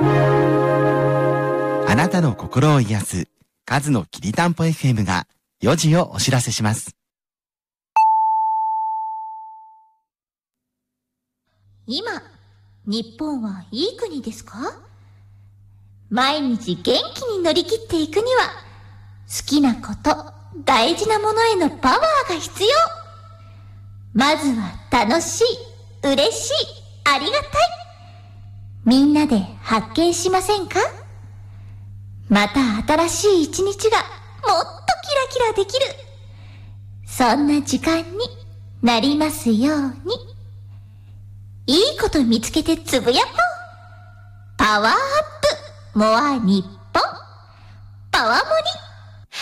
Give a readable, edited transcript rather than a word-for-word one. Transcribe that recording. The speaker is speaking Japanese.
あなたの心を癒すカズのきりたんぽ FM が4時をお知らせします。 今、日本はいい国ですか？毎日元気に乗り切っていくには、好きなこと、大事なものへのパワーが必要。まずは楽しい、嬉しい、ありがたい。みんなで発見しませんか？また新しい一日がもっとキラキラできる。そんな時間になりますように。いいこと見つけてつぶやこう。パワーアップモア日本。パワモリ。